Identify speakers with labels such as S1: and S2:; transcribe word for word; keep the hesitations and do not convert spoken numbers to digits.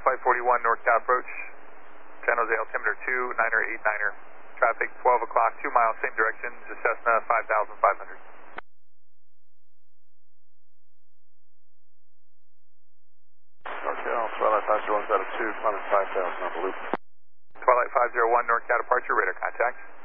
S1: Flight forty-one, North Cal approach. San Jose altimeter two, niner eight niner. Traffic twelve o'clock, two miles, same direction, to Cessna five thousand five hundred.
S2: NorCal, Twilight five zero one, out of two, minus five thousand on the loop.
S1: Twilight five zero one, North Cal departure, radar contact.